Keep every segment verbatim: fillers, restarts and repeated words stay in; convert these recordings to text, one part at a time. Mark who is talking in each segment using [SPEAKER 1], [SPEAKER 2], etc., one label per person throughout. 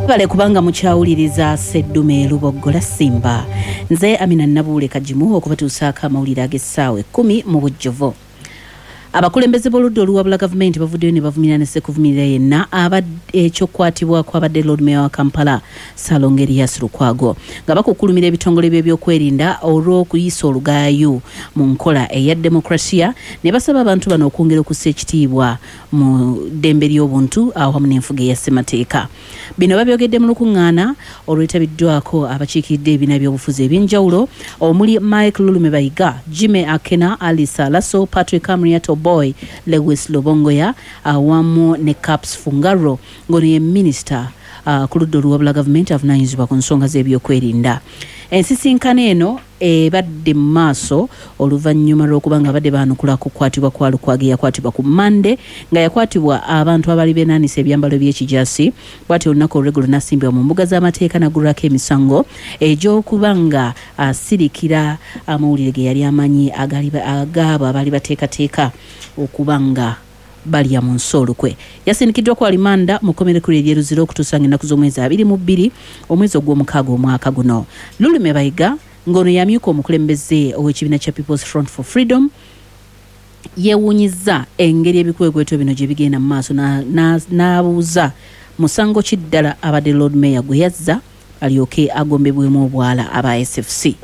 [SPEAKER 1] bale kubanga mukyawuliriza Seddume Luboggola Simba. Nze Amina Nabule Kajimu okubatuusaako amawulire ag'essaawa ekkumi mu bujjuvu. Abakulembeze b'oludda oluwabula gavumenti bavuddeyo ne bavumirira ne sekuvumirira yenna abadde ekyokwatibwa kw'abadde Lord Mayor wa Kampala Salongo Erias Lukwago nga bakukulumira ebitongole by'ebyokwerinda olw'okuyisa olugaayo mu nkola eya demokrasiya ne basaba abantu bano okwongera okussa ekitiibwa mu ddembe ly'obuntu awamu n'enfuga eya ssemateeka. Bino babyogedde mu lukuŋŋaana olwetabiddwako abakiikiridde ebibiina by'obufuzi ebyenjawulo omuli Mike Lulume Bayiga, Jimmy Akena, Alice Alaso, Patrick Amriato Boy, Lewis Lobongoya awamu ne Caps Fungaro ngono ye minister uh, ku ludda oluwabula gavumenti avunaanyizibwa ku nsonga z'ebyokwerinda. Ensisinkano eno ebadde mu maaso oluvannyuma lw'okuba nga badde baanukula kukwatibwa kwa Lukwago yakwatibwa ku Mande nga yakwatibwa abantu abali beenaanisa ebyambalo by'ekijaasi bw'atyo olunaku olw'eggulo n'asimbibwa mu mbuga z'amateeka n'aggulwako emisango egy'okuba nga asirikira amawulire ge yali amanyi agaabo abaali bateekateeka okuba nga balya mu nsoolukwe. Yasindikiddwa ku alimanda mu kkomera ekkulu ery'e Luzira okutuusa ng'ennaku z'omwezi abiri mu bbiri omwezi ogw'omukaaga omwaka guno. Lulume Bayiga ngono yamyuka omukulembeze ow'ekibiina kya People's Front for Freedom yeewuunyizza engeri ebikwegweto bino gye bigenda mu maaso n'abuuza musango ki ddala abadde Lord Mayor gwe yazza alyoke agombebwemu obwala aba S F C.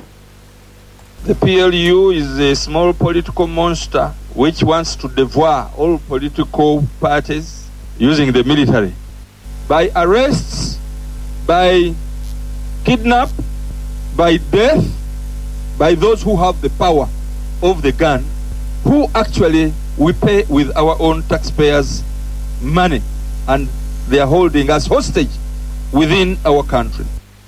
[SPEAKER 2] The P L U is a small political monster which wants to devour all political parties using the military. By arrests, by kidnap, by death, by those who have the power of the gun, who actually we pay with our own taxpayers' money, and they are holding us hostage within our country.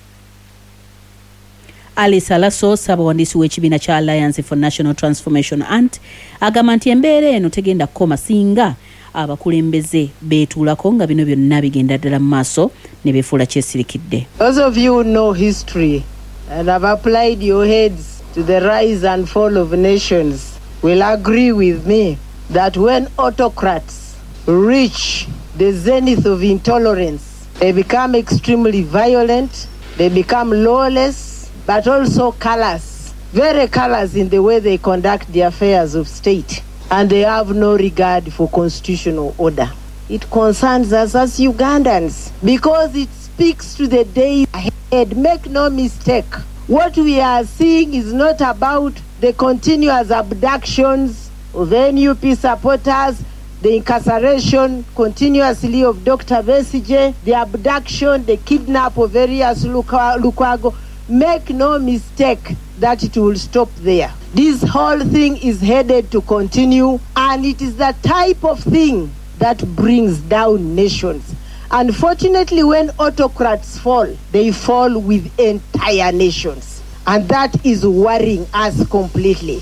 [SPEAKER 1] Alice Alaso Ssabawandiisi w'ekibiina kya Alliance for National Transformation A N T agamba nti embeera eno tegenda kukoma singa abakulembeze beetuulako nga bino byonna bigenda ddala mu maaso ne beefuula kyesirikidde.
[SPEAKER 3] Those of you who know history and have applied your heads to the rise and fall of nations will agree with me that when autocrats reach the zenith of intolerance, they become extremely violent, they become lawless, but also callous, very callous in the way they conduct the affairs of state, and they have no regard for constitutional order. It concerns us as Ugandans because it speaks to the days ahead. Make no mistake, what we are seeing is not about the continuous abductions of N U P supporters, the incarceration continuously of Doctor Besigye, the abduction, the kidnap of Erias Lukwago. Make no mistake that it will stop there. This whole thing is headed to continue, and it is the type of thing that brings down nations. Unfortunately, when autocrats fall, they fall with entire nations, and that is worrying us completely.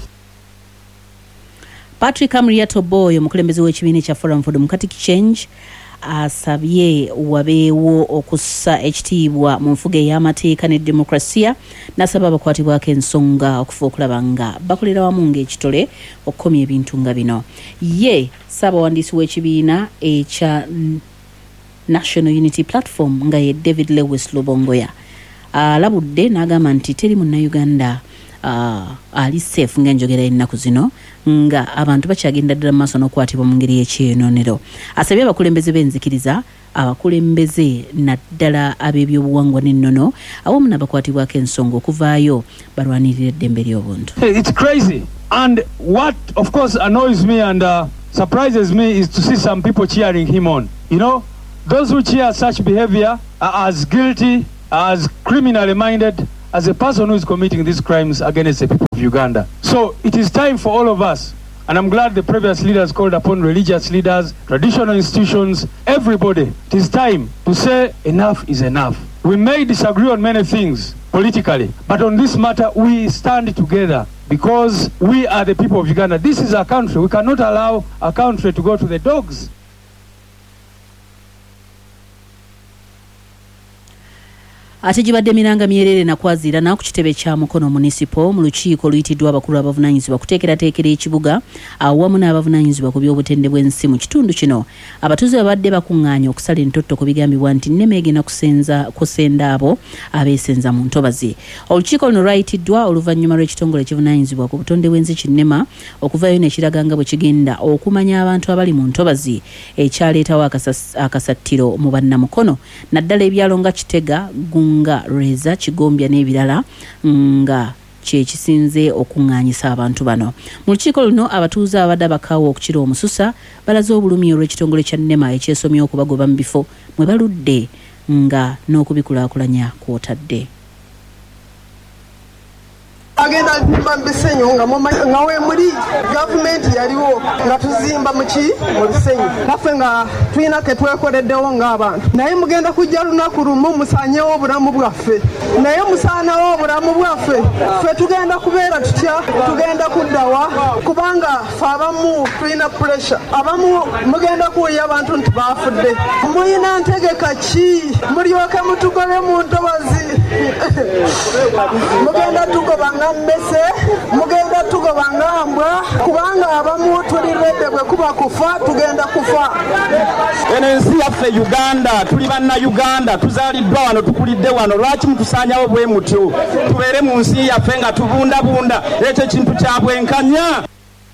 [SPEAKER 1] Patrick Amriato Boy, omukulembeze w'ekibiina kya Forum for Democratic Change, asabye wabeewo okussa ekitiibwa mu nfuga ey'amateeka ne demokrasiya n'asaba abakwatibwako ensonga okufa okulaba nga bakolera wamu ng'ekitole okukomya ebintu nga bino. Ye Ssaabawandiisi w'ekibiina ekya National Unity Platform nga ye David Lewis Lobongoya alabudde n'agamba nti teri munnayuganda uh, ali safe ng'enjogera ennaku zino nga abantu bakyagenda ddala mu maaso n'okukwatibwa mu ngeri y'ekyenonero. Asabye abakulembeze b'enzikiriza, abakulembeze naddala ab'ebyobuwangwa n'ennono awamu n'abakwatibwako ensonga okuvaayo balwanirira eddembe ly'obuntu.
[SPEAKER 4] It's crazy, and what of course annoys me and uh, surprises me is to see some people cheering him on. You know, those who cheer such behavior are as guilty, as criminally minded as a person who is committing these crimes against the people of Uganda. So it is time for all of us, and I'm glad the previous leaders called upon religious leaders, traditional institutions, everybody. It is time to say enough is enough. We may disagree on many things politically, but on this matter we stand together because we are the people of Uganda. This is our country. We cannot allow our country to go to the dogs.
[SPEAKER 1] ate gibadde Miranga Myerere nakwazirana ku kitebe kya Mukono Municipal mu lukiiko luyitiddwa abakulu abavunaanyizibwa kuteekerateekera ekibuga awamu n'abavunaanyizibwa ku by'obutende bw'ensi mu kitundu kino. Abatuuze babadde bakuŋŋaanya okusala entotto ku bigambibwa nti nneme egenda kusenza kusenda abo abeesenza mu ntobazi. Olukiiko luno lwayitiddwa oluvannyuma lw'ekitongole ekivunaanyizibwa ku butonde bw'ensi Kinema okuvayo n'ekiraga nga bwe kigenda okumanya abantu abali mu ntobazi ekyaleetawo akasattiro mu bannamukono naddala ebyalo nga Kitega, Gunga, Reza, Kigombya n'ebirala nga kye kisinze okuŋŋaanyisa abantu bano. Mu lukiiko luno abatuuze abadde abakaawa okukira omususa balaze obulumi olw'ekitongole kya Nema ekyesomye okubagoba mu bifo mwe baludde nga n'okubikulaakulanya kw'otadde.
[SPEAKER 5] Agenda zimba mbisenyo nga nga we muri government yaliwo nga tuzimba muki mu Lusenyi kafe nga twina ke twekoleddewo ng'abantu naye mugenda kujja lunaku lumu musanyewo obulamu bwaffe naye musaanawo obulamu bwaffe ffe tugenda kubeera tutya tugenda kuddawa kubanga ffe abamu tulina pressure abamu mugenda kuwulira abantu nti baafudde muyina ntegeka ki mulyoke mutugobe mu ntobazi mugenda tugobanga mbese mugenda tugobanga mbwa kubanga abamu tuli redde bwe kuba kufa tugenda kufa.
[SPEAKER 6] Eno ensi yaffe Uganda tuli banna Uganda tuzaaliddwa wano tukulidde wano lwaki mutusaanyawo bwe mutyo tubeere mu nsi yaffe nga tubundabunda ekyo kintu kya bwenkanya.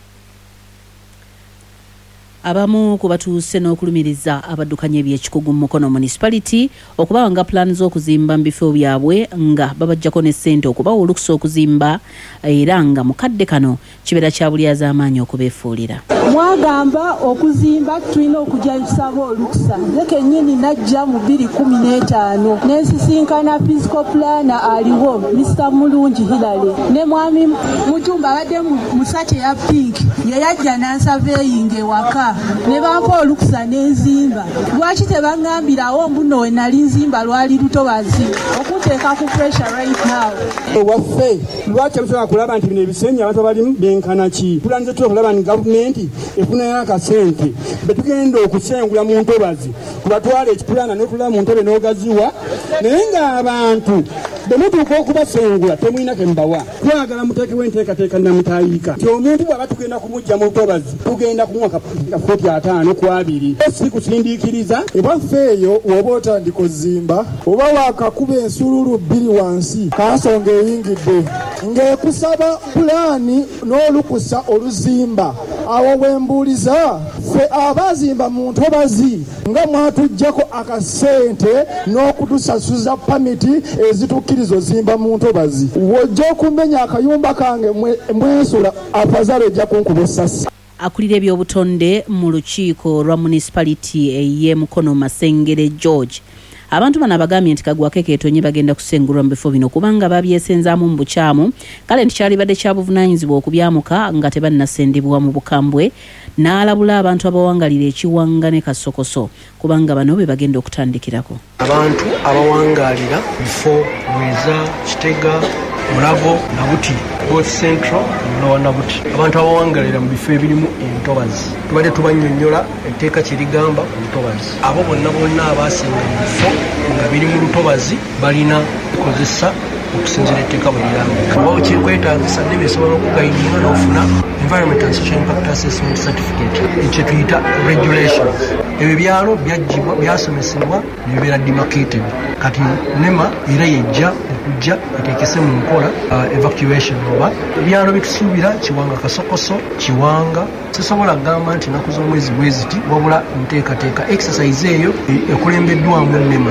[SPEAKER 1] Abamu ku batuuse n'okulumiriza abaddukanya eby'ekikugu mu Mukono Municipality okubawa nga plan z'okuzimba mu bifo byabwe nga babajjako ne ssente okubawa olukusa okuzimba era nga mukadde kano kibeera kya buli az'amaanyi okubeefuulira.
[SPEAKER 7] Mwagamba okuzimba tulina okujja tusaba olukusa nze kennyini najja mu bbiri kumi n'etaano n'ensisinkana physical planner aliwo Mister Mulungi Hilary ne mwami Mutumba abadde mu sacce ya pink ye yajja n'ansaveyinga ewaka ne bampa olukusa n'enzimba. Lwaki tebaŋŋambirawo mbuno we nali nzimba lwali lutobazi okunteeka ku pressure right now.
[SPEAKER 6] Waffe lwaki abasobola kulaba nti bino ebisenyi abantu abalimu benkana ki tulanze tuba kulaba ni gavumenti efunayo akasente betugenda okusengula mu ntobazi kubatwala ekipulana n'otula mu ntebe n'ogaziwa naye ng'abantu bemutuuka okubasengula temulina kembawa twagala muteekewo enteekateeka namutayiika nti omuntu bw'aba tugenda kumujja mu ntobazi tugenda kumwaka foti ataano ku abiri si kusindiikiriza ebwaffe eyo woba otandika ozimba oba waakakuba ensululu bbiri wansi kansonga eyingidde ng'ekusaba pulaani n'olukusa oluzimba awo bwembuuliza ffe abazimba mu ntobazi nga mwatuggyako akasente n'okutusasuza pamiti ezitukkiriza ozimba mu ntobazi wojja okumenya akayumba kange mwensula afazalo ejja kunkuba essasi.
[SPEAKER 1] Akulira ebyobutonde mu lukiiko lwa municipality ey'e Mukono Masengere George abantu bano abagambye nti kagwako keetonye bagenda kusengulwa mu bifo bino kubanga babyesenzaamu mu bukyamu kale nti kyalibadde kya buvunaanyizibwa okubyamuka nga tebannasendebwa mu bukambwe n'alabula abantu abawangalira ekiwanga ne kasokoso kubanga bano be bagenda okutandikirako.
[SPEAKER 8] Abantu abawangalira bifo Mweza, Kitega, Mulago, Nabuti, both Central no Nabuti. Abantu abawangalira mu bifo ebirimu entobazi tubadde tubannyonnyola etteeka kye ligamba entobazi abo bonna bonna abaasenga mu bifo nga biri mu lutobazi balina kozesa okusinziira etteeka bwe liramba oba kyekwetaagisa ne besobola okugayidinga n'ofuna environment and social impact assessment certificate ekyo tuyita regulations. Ebyo byalo byaggyibwa byasomesebwa ne bibeera demarcated kati Nema era yejja okujja eteekese mu nkola uh, evacuation oba byalo bitusuubira Kiwanga Kasokoso Kiwanga sisobola kugamba nti naku z'omwezi bwe ziti wabula nteekateeka exercise eyo ekulembeddwamu Nema.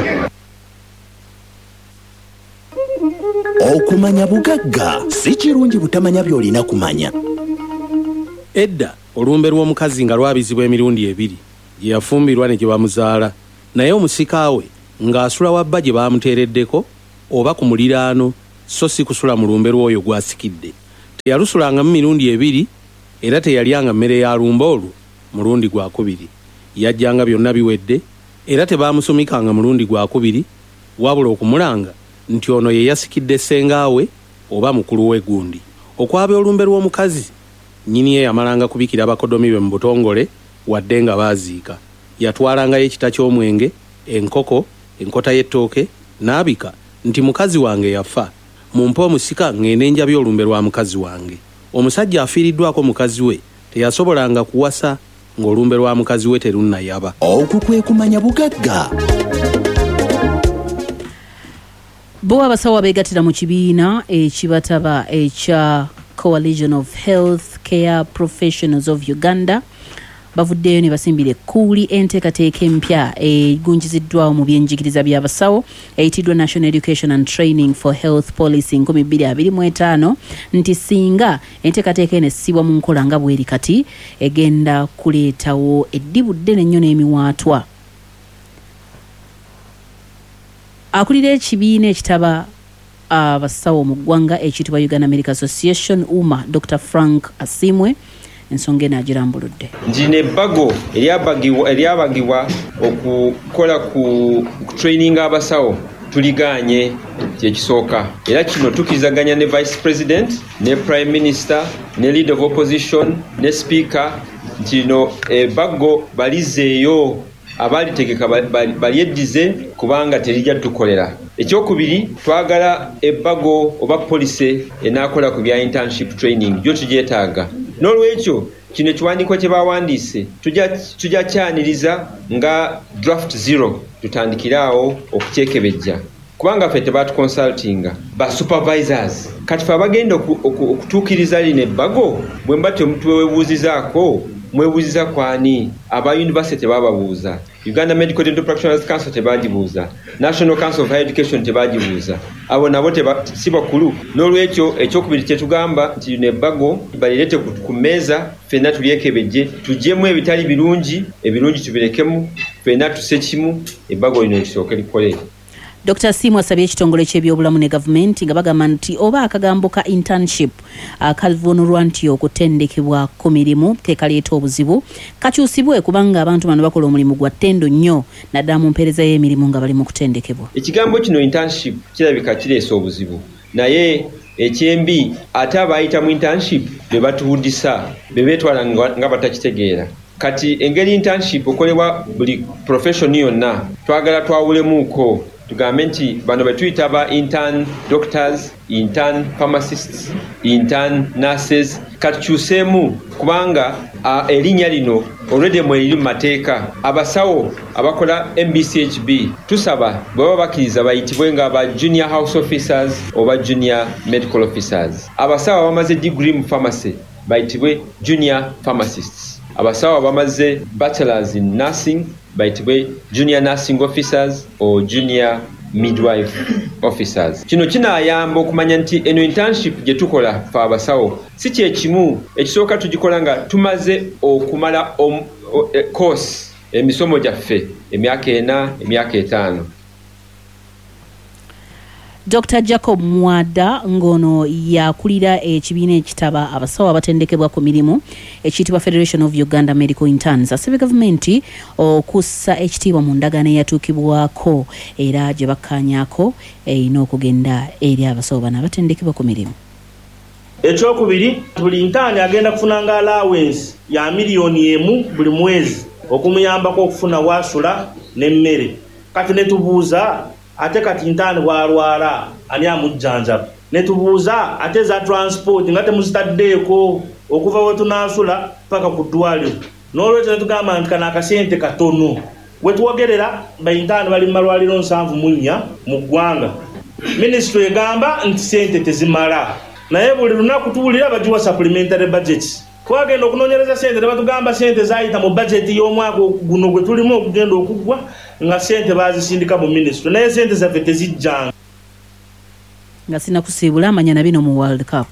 [SPEAKER 9] Okumanya bugagga si kirungi butamanya by'olina kumanya.
[SPEAKER 10] Edda olumbe lw'omukazi nga lwabizibwa emirundi ebiri gye yafumbirwa ne gye bamuzaala naye omusika we ng'asula wabba gye baamuteereddeko oba ku muliraano so si kusula mu lumbe lw'oyo gwasikidde. Teyalusulanga mu mirundi ebiri era teyalyanga mmere ya lumbe olwo mulundi gwakubiri. Yajjanga byonna biwedde era tebaamusumikanga mulundi gwakubiri wabula okumulanga nti ono ye yasikidde sengaawe oba mukulu we gundi. Okwaba olumbe lw'omukazi nnyini ye yamalanga kubikira abakodomi be mu butongole wadde nga baaziika. Yatwalangayo ekita ky'omwenge, enkoko, enkota y'ettooke, n'abika nti mukazi wange yafa mumpe omusika ngende njabye olumbe lwa mukazi wange. Omusajja afiiriddwako mukazi we teyasobolanga kuwasa ng'olumbe lwa mukazi we terunnayaba.
[SPEAKER 9] Okwo kwe kumanya bugagga.
[SPEAKER 1] Bo abasawo abeegattira mu kibiina ekibataba ekya Coalition of Health Care Professionals of Uganda bavuddeyo ne basimbira ekkuuli enteekateeka empya egunjiziddwawo mu byenjigiriza by'abasawo eyitiddwa National Education and Training for Health Policy nkumi bbiri abiri mu etaano nti singa enteekateeka eno essibwa mu nkola nga bw'eri kati egenda kuleetawo eddibu ddene nnyo n'emiwaatwa. Akulira ekibiina ekitaba abasawo mu ggwanga ekiyitibwa Uganda Medical Association U M A Doctor Frank Asimwe ensonga eno agirambuludde.
[SPEAKER 11] Nti n'ebbago eryabagibwa okukola ku training abasawo tuligaanye kyekisooka, era kino tukirizaganya ne Vice President ne Prime Minister ne Leader of Opposition ne Speaker nti no ebbago balizeeyo abalitegeka balyeddize kubanga terijja tukolera. Ekyokubiri twagala ebbago oba police enaakola ku bya internship training gyo tugyetaaga. N'olwekyo kino ekiwandiiko kye bawandiise tujja kyaniriza nga draft zero tutandikiraawo okukyekebejja kubanga ffe tebatukonsultinga ba supervisors kati fe abagenda okutuukiriza lino ebbago bwe mba temutuwebuuzizaako mwebuuziza kwani aba university tebababuuza, Uganda Medical Dental Practitioners Council tebagibuuza, National Council of Higher Education tebagibuuza, abo nabo si bakulu. N'olwekyo ekyokubiri kye tugamba nti nebbago balirete ku mmeeza ffenna tulyekebejje tuggyemu ebitali birungi ebirungi tubirekemu ffenna tuse kimu ebbago lino lisooke likole.
[SPEAKER 1] Doctor Simu asabye ekitongole ky'ebyobulamu ne gavumenti nga bagamba nti oba akagambo ka internship akavunulwa nti okutendekebwa ku mirimu tekaleeta obuzibu kakyusibwe kubanga abantu bano bakola omulimu gwa ttendo nnyo naddala mu mpeereza y'emirimu nga bali mu kutendekebwa.
[SPEAKER 11] Ekigambo kino internship kirabika kireesa obuzibu naye ekyembi ate abayita mu internship be batuwuddisa be beetwala nga batakitegeera. Kati engeri internship okolebwa buli profession yonna twagala twawulemuuko tugambe nti bano betuyita ba intern doctors, intern pharmacists, intern nurses katukyuseemu kubanga uh, erinnya lino already mweri mu mateeka. Abasawo abakola M B C H B tusaba bwe bakkiriza bayitibwe nga ba junior house officers oba junior medical officers. Abasawo abamaze degree mu pharmacy bayitibwe junior pharmacists. Abasawo abamaze bachelors in nursing bayitibwe junior nursing officers or junior midwife officers. Kino kinaayamba okumanya nti eno internship gye tukola fa abasawo si kyekimu ekisooka tugikola nga tumaze okumala om, o, e, course emisomo gyaffe emyaka ena emyaka etaano.
[SPEAKER 1] Doctor Jacob Mwada ngono yakulira ekibiina ekitaba abasawo abatendekebwa ku mirimu ekiyitibwa Federation of Uganda Medical Interns asabye gavumenti okussa ekitiibwa mu ndagaano eyatuukibwako era gye bakkaanyaako erina okugenda eri abasawo bano abatendekebwa ku mirimu.
[SPEAKER 12] Ekyokubiri buli intaani agenda kufunanga allowance ya miliyoni emu buli mwezi okumuyambako okufuna wasula n'emmere. Kati ne tubuuza ate kati intaani bwalwala ani amujjanjaba, ne tubuuza ate za transport nga temuzitaddeeko okuva we tunaasula paka ku ddwaliro. N'olwekyo ne tugamba nti kano akasente katono. We tuwogerera bayintaani bali mu malwaliro nsanvu mu nnya mu ggwanga. Minisitule egamba nti sente tezimala naye buli lunaku tuwulira bagiwa supplementary budget. Twagenda okunoonyereza sente ne batugamba sente zaayita mu budget y'omwaka guno gwe tulimu okugenda okuggwa nga sente baazisindika mu minisitule naye sente zaffe tezijjanga.
[SPEAKER 1] Nga sinakusiibula amanya na bino mu World Cup.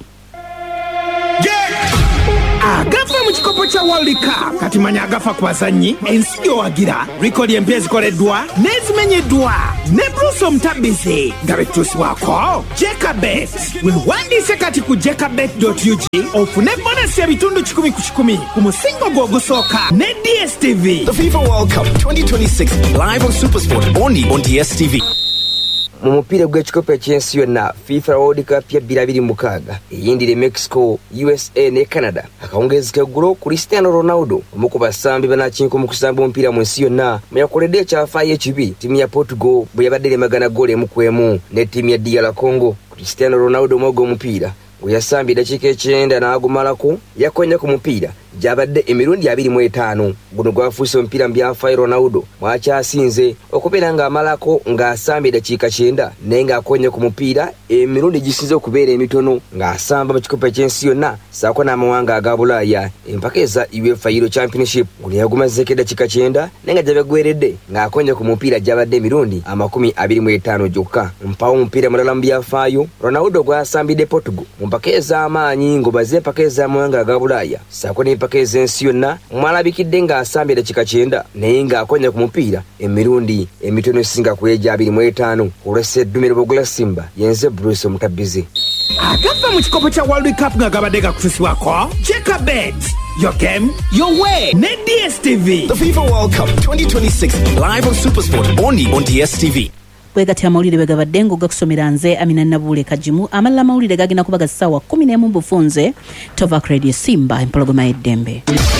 [SPEAKER 13] Agafa mu kikopo kya World Cup kati manya agafa ku bazannyi ensi gyowagira rikodi empya ezikoleddwa n'ezimenyeddwa ne Bruce Omutabbizi nga betutusibwako Jekabet. Weewandiise kati ku jekabet dot u g ofune bonasi ebitundu kikumi ku kikumi ku musingo gwo ogusooka ne D S T V.
[SPEAKER 9] The FIFA World Cup twenty twenty-six live on SuperSport only on D S T V.
[SPEAKER 14] mu mupiira gw'ekikopo ekyensi yonna FIFA World Cup ya bbiri abiri mu mukaaga eyindire Mexico, U S A ne Canada. Akawungezi k'eggulo Cristiano Ronaldo omu ku basambi banakinko mu kusamba omupiira mu nsi yonna mwe yakoledde ekyafaayo ekibi ttiimu ya Portugal bwe yabadde eremagana ggoolo emu ku emu ne ttiimu ya D R Congo. Cristiano Ronaldo omwoga omupiira we yasambye eddakiika ekyenda n'agumalako yakonya ku mupiira gyabadde emirundi abiri mu etaano. Guno gwafuuse omupiira mu byafaayo Ronaldo mwakyasinze okubeera ng'amalako ng'asamba eddakiika kyenda naye ng'akonya ku mupiira emirundi gisinze okubeera emitono ng'asamba mu kikopo ekyensi yonna saako n'amawanga aga Bulaaya. Empaka eza UEFA Euro Championship guno yagumazeeko eddakiika kyenda naye nga gyabagweredde ng'akonya ku mupiira gyabadde emirundi amakumi abiri mu etaano gyokka. Mpawo omupiira mulala mu byafaayo Ronaldo gwasambidde Portugal mu mpaka ez'amaanyi ng'obaze empaka ez'amawanga aga Bulaaya saako n'empaka ez'ensi yonna mwalabikidde ng'asambye eddakiika kyenda naye ng'akonya ku mupiira emirundi emitono esinga ku egya abiri mu etaano. Olw'esseddume Lubogola Simba yenze Bruce Omutabbizi.
[SPEAKER 13] Agava mu kikopo kya World Cup nga gabadde gakutusibwako Cheka Bet. Your game, your way. Ne D S T V.
[SPEAKER 9] The FIFA World Cup twenty twenty-six live on SuperSport only on D S T V.
[SPEAKER 1] Bwegati amawulire bwe gabadde ng'ogakusomera nze Amina Nabuule Kajimu. Amalala amawulire gagenda kuba ga ssaawa kumi n'emu bufunze. Tovak Radio Simba empologoma y'eddembe.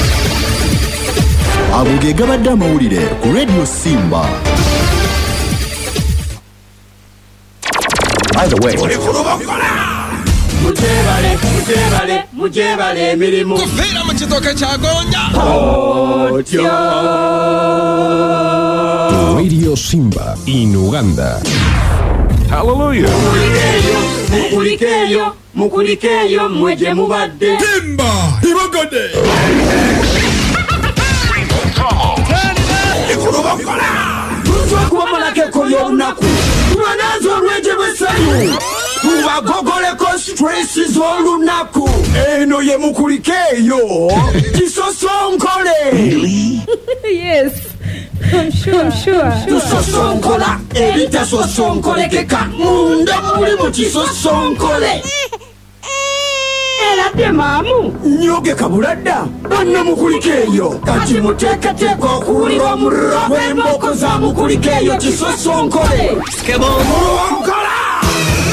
[SPEAKER 9] Ago ge gabadde amawulire ku Radio Simba. By the way,
[SPEAKER 15] mujebale mujebale mujebale emirimu
[SPEAKER 16] kufira mu kitoke kya Gonja.
[SPEAKER 17] Radio Simba in Uganda.
[SPEAKER 15] Hallelujah. Mukulikeyo mukulikeyo mweje mubadde
[SPEAKER 16] Timba ibagode
[SPEAKER 15] kuba malake koyo olunaku tulanazo olweje bwesanyu tubagogoleko stresses olunaku eno ye mukulikeyo kisosonkole.
[SPEAKER 18] Yes, I'm sure, I'm sure.
[SPEAKER 15] Tusosonkola ebitasosonkolekeka munda muli mu kisosonkole. Era mamu nyoge kabuladda banna mukulikeyo kati muteekateeka okuwulira omurro gw'emboko za mukulikeyo kisosonkole.